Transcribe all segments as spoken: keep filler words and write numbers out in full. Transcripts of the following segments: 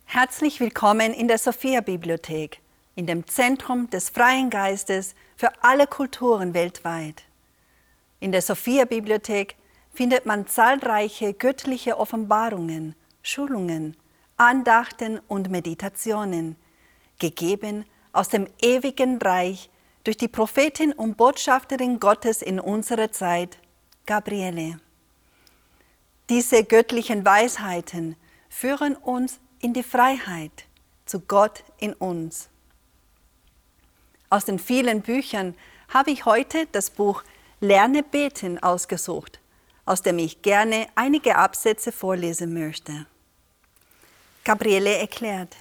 Herzlich willkommen in der Sophia-Bibliothek, in dem Zentrum des freien Geistes für alle Kulturen weltweit. In der Sophia-Bibliothek findet man zahlreiche göttliche Offenbarungen, Schulungen, Andachten und Meditationen, gegeben aus dem ewigen Reich durch die Prophetin und Botschafterin Gottes in unserer Zeit, Gabriele. Diese göttlichen Weisheiten führen uns in die Freiheit zu Gott in uns. Aus den vielen Büchern habe ich heute das Buch Lerne beten ausgesucht, aus dem ich gerne einige Absätze vorlesen möchte. Gabriele erklärt: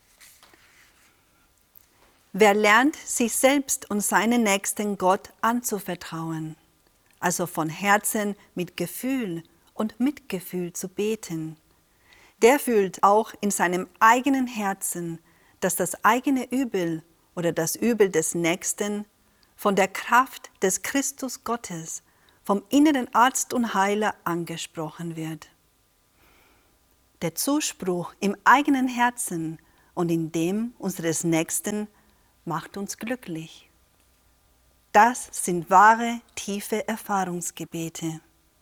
Wer lernt, sich selbst und seinen Nächsten Gott anzuvertrauen, also von Herzen mit Gefühl und Mitgefühl zu beten, der fühlt auch in seinem eigenen Herzen, dass das eigene Übel oder das Übel des Nächsten von der Kraft des Christus Gottes, vom inneren Arzt und Heiler angesprochen wird. Der Zuspruch im eigenen Herzen und in dem unseres Nächsten macht uns glücklich. Das sind wahre, tiefe Erfahrungsgebete.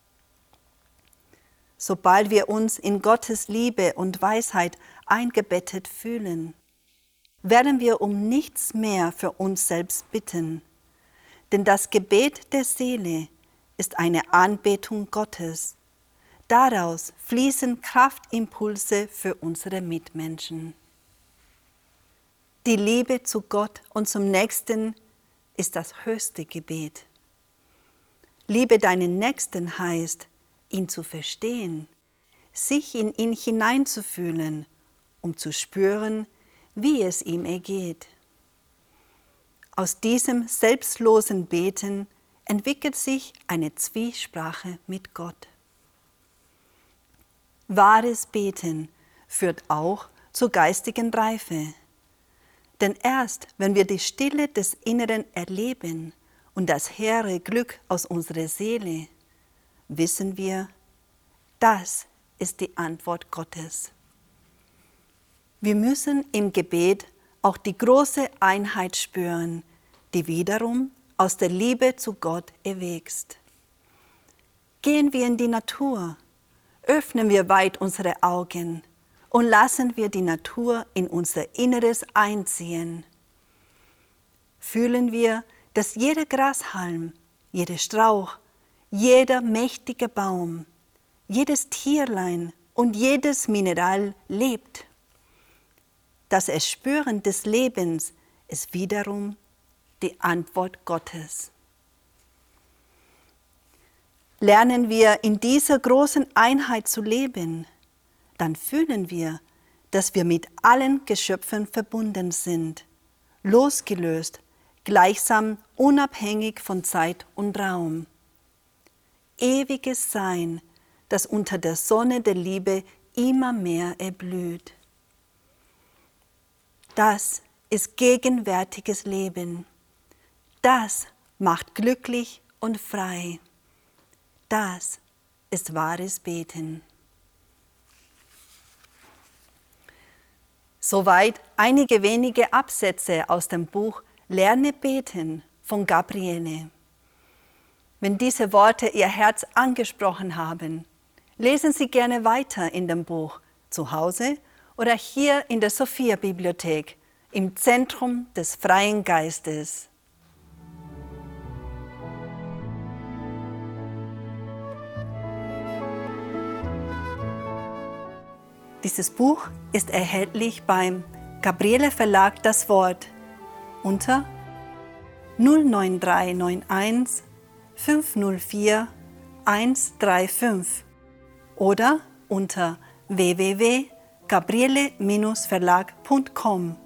Sobald wir uns in Gottes Liebe und Weisheit eingebettet fühlen, werden wir um nichts mehr für uns selbst bitten. Denn das Gebet der Seele ist eine Anbetung Gottes. Daraus fließen Kraftimpulse für unsere Mitmenschen. Die Liebe zu Gott und zum Nächsten ist das höchste Gebet. Liebe deinen Nächsten heißt, ihn zu verstehen, sich in ihn hineinzufühlen, um zu spüren, wie es ihm ergeht. Aus diesem selbstlosen Beten entwickelt sich eine Zwiesprache mit Gott. Wahres Beten führt auch zur geistigen Reife. Denn erst wenn wir die Stille des Inneren erleben und das hehre Glück aus unserer Seele, wissen wir, das ist die Antwort Gottes. Wir müssen im Gebet auch die große Einheit spüren, die wiederum aus der Liebe zu Gott erwächst. Gehen wir in die Natur, öffnen wir weit unsere Augen und lassen wir die Natur in unser Inneres einziehen. Fühlen wir, dass jeder Grashalm, jeder Strauch, jeder mächtige Baum, jedes Tierlein und jedes Mineral lebt. Das Erspüren des Lebens ist wiederum die Antwort Gottes. Lernen wir in dieser großen Einheit zu leben, dann fühlen wir, dass wir mit allen Geschöpfen verbunden sind, losgelöst, gleichsam unabhängig von Zeit und Raum. Ewiges Sein, das unter der Sonne der Liebe immer mehr erblüht. Das ist gegenwärtiges Leben. Das macht glücklich und frei. Das ist wahres Beten. Soweit einige wenige Absätze aus dem Buch Lerne beten von Gabriele. Wenn diese Worte Ihr Herz angesprochen haben, lesen Sie gerne weiter in dem Buch, zu Hause oder hier in der Sophia-Bibliothek, im Zentrum des freien Geistes. Dieses Buch ist erhältlich beim Gabriele Verlag Das Wort unter null neun drei neun eins fünf null vier eins drei fünf oder unter w w w punkt gabriele Bindestrich verlag punkt com.